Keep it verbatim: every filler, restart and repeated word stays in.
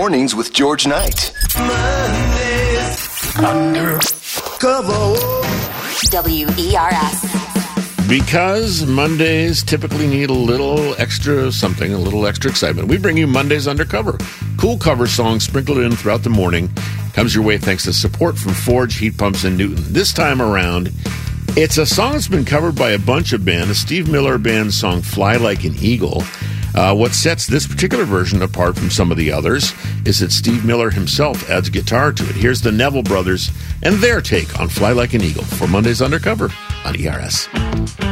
Mornings with George Knight. Mondays Undercover. W E R S. Because Mondays typically need a little extra something, a little extra excitement, we bring you Mondays Undercover. Cool cover songs sprinkled in throughout the morning. Comes your way thanks to support from Forge Heat Pumps in Newton. This time around, it's a song that's been covered by a bunch of bands. A Steve Miller Band song, Fly Like an Eagle. Uh, what sets this particular version apart from some of the others is that Steve Miller himself adds guitar to it. Here's the Neville Brothers and their take on Fly Like an Eagle for Mondays Undercover on E R S.